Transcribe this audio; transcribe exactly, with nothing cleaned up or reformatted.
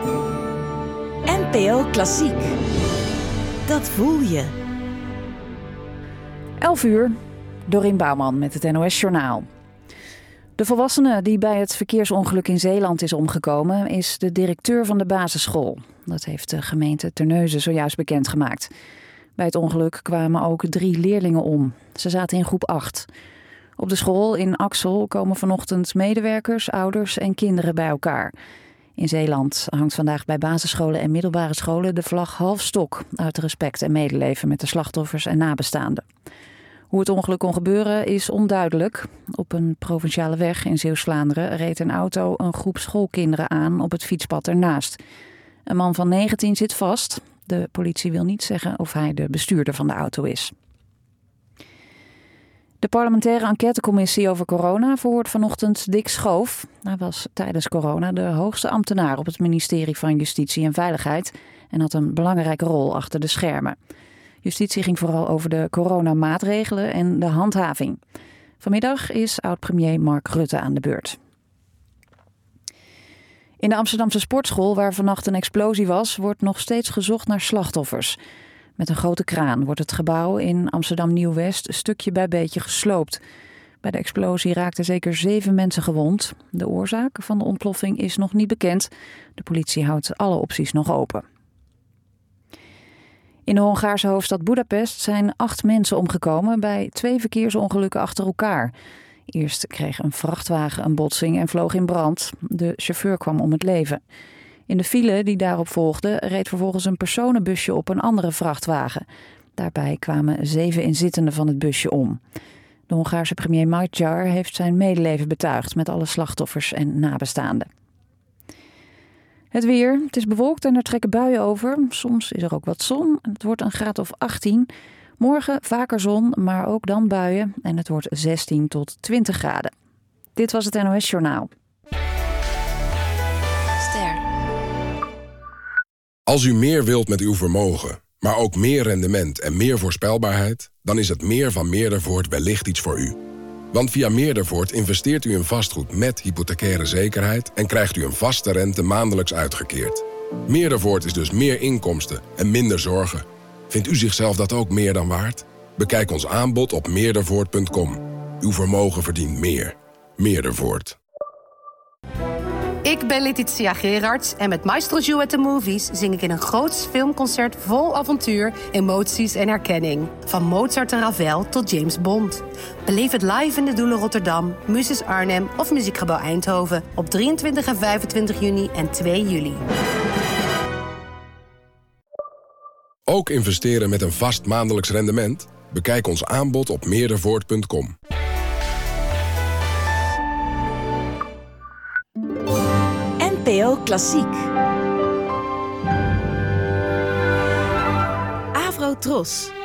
N P O Klassiek. Dat voel je. elf uur, Dorien Bouwman met het N O S-journaal. De volwassene die bij het verkeersongeluk in Zeeland is omgekomen is de directeur van de basisschool. Dat heeft de gemeente Terneuzen zojuist bekendgemaakt. Bij het ongeluk kwamen ook drie leerlingen om. Ze zaten in groep acht. Op de school in Axel komen vanochtend medewerkers, ouders en kinderen bij elkaar. In Zeeland hangt vandaag bij basisscholen en middelbare scholen de vlag half stok uit respect en medeleven met de slachtoffers en nabestaanden. Hoe het ongeluk kon gebeuren is onduidelijk. Op een provinciale weg in Zeeuws-Vlaanderen reed een auto een groep schoolkinderen aan op het fietspad ernaast. Een man van negentien zit vast. De politie wil niet zeggen of hij de bestuurder van de auto is. De parlementaire enquêtecommissie over corona verhoort vanochtend Dick Schoof. Hij was tijdens corona de hoogste ambtenaar op het ministerie van Justitie en Veiligheid en had een belangrijke rol achter de schermen. Justitie ging vooral over de coronamaatregelen en de handhaving. Vanmiddag is oud-premier Mark Rutte aan de beurt. In de Amsterdamse sportschool, waar vannacht een explosie was, wordt nog steeds gezocht naar slachtoffers. Met een grote kraan wordt het gebouw in Amsterdam Nieuw-West stukje bij beetje gesloopt. Bij de explosie raakten zeker zeven mensen gewond. De oorzaak van de ontploffing is nog niet bekend. De politie houdt alle opties nog open. In de Hongaarse hoofdstad Boedapest zijn acht mensen omgekomen bij twee verkeersongelukken achter elkaar. Eerst kreeg een vrachtwagen een botsing en vloog in brand. De chauffeur kwam om het leven. In de file die daarop volgde reed vervolgens een personenbusje op een andere vrachtwagen. Daarbij kwamen zeven inzittenden van het busje om. De Hongaarse premier Magyar heeft zijn medeleven betuigd met alle slachtoffers en nabestaanden. Het weer. Het is bewolkt en er trekken buien over. Soms is er ook wat zon. Het wordt een graad of achttien. Morgen vaker zon, maar ook dan buien. En het wordt zestien tot twintig graden. Dit was het N O S-journaal. Ster. Als u meer wilt met uw vermogen, maar ook meer rendement en meer voorspelbaarheid, dan is het meer van Meerdervoort wellicht iets voor u. Want via Meerdervoort investeert u in vastgoed met hypothecaire zekerheid en krijgt u een vaste rente maandelijks uitgekeerd. Meerdervoort is dus meer inkomsten en minder zorgen. Vindt u zichzelf dat ook meer dan waard? Bekijk ons aanbod op meerdervoort punt com. Uw vermogen verdient meer. Meerdervoort. Ik ben Letitia Gerards en met Maestro Joe at the Movies zing ik in een groots filmconcert vol avontuur, emoties en herkenning. Van Mozart en Ravel tot James Bond. Beleef het live in de Doelen Rotterdam, Muses Arnhem of Muziekgebouw Eindhoven op drieëntwintig en vijfentwintig juni en twee juli. Ook investeren met een vast maandelijks rendement? Bekijk ons aanbod op meerdervoort punt com. N P O Klassiek. Avro Tros.